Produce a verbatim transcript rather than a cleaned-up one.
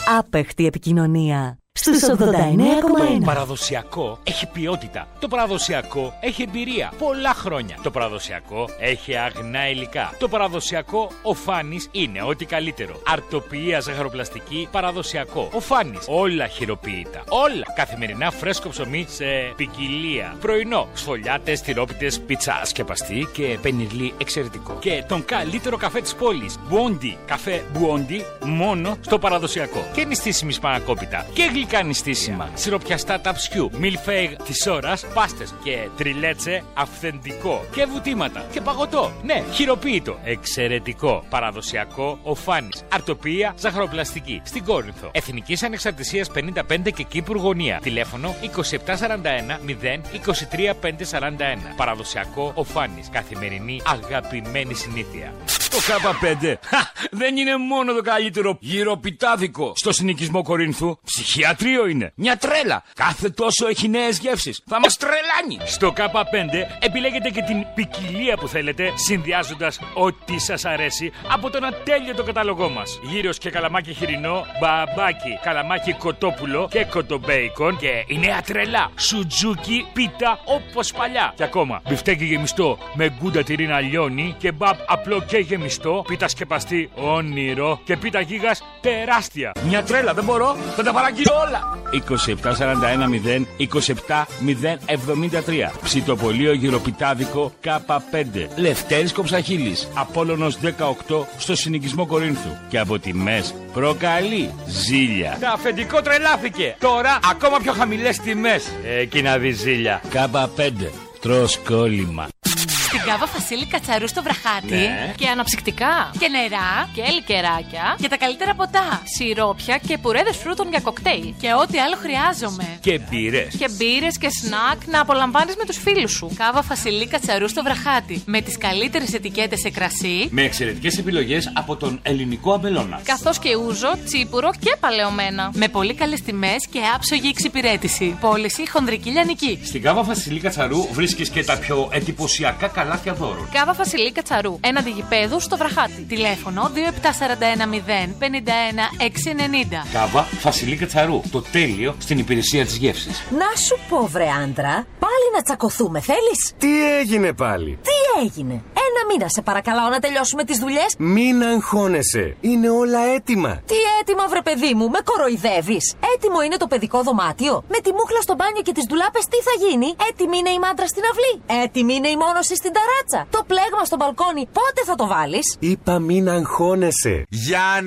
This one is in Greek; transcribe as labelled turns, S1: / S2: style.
S1: Άπεχτη επικοινωνία. Στους ογδόντα εννέα κόμμα ένα.
S2: Παραδοσιακό έχει ποιότητα. Το παραδοσιακό έχει εμπειρία. Πολλά χρόνια. Το παραδοσιακό έχει αγνά υλικά. Το παραδοσιακό ο Φάνης είναι ό,τι καλύτερο. Αρτοποιία ζαχαροπλαστική παραδοσιακό. Ο Φάνης. Όλα χειροποίητα. Όλα. Καθημερινά φρέσκο ψωμί σε ποικιλία. Πρωινό. Σφολιάτες, τυρόπιτες, πίτσα σκεπαστή και πενιρλί εξαιρετικό. Και τον καλύτερο καφέ της πόλης. Μπουόντι. Καφέ Μπουόντι μόνο στο παραδοσιακό. Και νηστίσιμη σπανακόπιτα. Και γλυκά νηστίσιμα. Σιροπιαστά ταψιού. Μιλφέιγ της ώρας. Πάστες. Και τριλέτσε αυθεντικό. Και βουτήματα. Και παγωτό. Ναι, χειροποίητο. Εξαιρετικό. Παραδοσιακό ο Φάνης. Αρτοποιία ζαχαροπλαστική. Στην Κόρινθο. Εθνικής Ανεξαρτησίας πενήντα πέντε και Κύπρου Γωνία. Τηλέφωνο είκοσι επτά σαράντα ένα μηδέν είκοσι τρία πεντακόσια σαράντα ένα. Παραδοσιακό ο Φάνης. Καθημερινή αγαπημένη συνήθεια.
S3: Το Κάπα πέντε δεν είναι μόνο το καλύτερο γυροπιτάδικο στο συνοικισμό Κορίνθου. Ψυχιατρίο είναι. Μια τρέλα. Κάθε τόσο έχει νέες γεύσεις. Θα μας τρελάνει.
S2: Στο Κάπα πέντε επιλέγετε και την ποικιλία που θέλετε, συνδυάζοντας ό,τι σας αρέσει από τον ατέλειωτο κατάλογό μας. Γύρος και καλαμάκι χοιρινό, μπαμπάκι, καλαμάκι κοτόπουλο και κοτομπέικον. Και η νέα τρελά, σουτζούκι πίτα όπως παλιά. Και ακόμα, μπιφτέκι γεμιστό με γκούντα τυρίνα λιώνει, κεμπάπ απλό και γεμιστό. Μισθό, πίτα σκεπαστή όνειρο και πίτα γίγας τεράστια.
S3: Μια τρέλα, δεν μπορώ, θα τα παραγγείλω όλα. είκοσι επτά σαράντα ένα μηδέν είκοσι επτά μηδέν εβδομήντα τρία. Ψητοπολείο γυροπιτάδικο Κάπα πέντε. Λευτέρης Κοψαχίλης. Απόλλωνος δεκαοκτώ στο συνοικισμό Κορίνθου. Και από τιμές προκαλεί ζήλια.
S2: Τα αφεντικό τρελάθηκε. Τώρα ακόμα πιο χαμηλές τιμές. Εκεί να δει ζήλια.
S3: Κάπα πέντε. Τρως κόλλημα.
S4: Στην Κάβα Φασίλη Κατσαρού στο Βραχάτι.
S2: Ναι.
S4: Και αναψυκτικά. Και νερά. Και λικεράκια. Και τα καλύτερα ποτά. Σιρόπια και πουρέδες φρούτων για κοκτέιλ. Και ό,τι άλλο χρειάζομαι.
S2: Και μπύρες.
S4: Και μπύρες και σνακ να απολαμβάνεις με τους φίλους σου. Κάβα Φασίλη Κατσαρού στο Βραχάτι. Με τις καλύτερες ετικέτες σε κρασί.
S3: Με εξαιρετικές επιλογές από τον ελληνικό αμπελώνα.
S4: Καθώς και ούζο, τσίπουρο και παλαιωμένα. Με πολύ καλές τιμές και άψογη εξυπηρέτηση. Πώληση χονδρική λιανική.
S3: Στην Κάβα Φασίλη Κατσαρού βρίσκεις και τα πιο εντυπωσιακά καλάθια δώρων.
S4: Κάβα Φασιλή Κατσαρού, έναντι γηπέδου στο Βραχάτι. Τηλέφωνο δύο επτά σαράντα ένα μηδέν πενήντα ένα εξακόσια ενενήντα.
S3: Κάβα Φασιλή Κατσαρού, το τέλειο στην υπηρεσία της γεύσης.
S1: Να σου πω, βρε άντρα, πάλι να τσακωθούμε θέλεις?
S5: Τι έγινε πάλι?
S1: Τι έγινε? Ένα μήνα σε παρακαλάω να τελειώσουμε τις δουλειές.
S5: Μην αγχώνεσαι, είναι όλα έτοιμα.
S1: Τι έτοιμα, βρε παιδί μου, με κοροϊδεύεις? Έτοιμο είναι το παιδικό δωμάτιο? Με τη μούχλα στο μπάνιο και τις ντουλάπες τι θα γίνει? Έτοιμη είναι η μάντρα στην αυλή? Έτοιμη είναι η μόνωση στην ταράτσα? Το πλέγμα στο μπαλκόνι πότε θα το βάλεις?
S5: Είπα μην αγχώνεσαι. Γιάννη.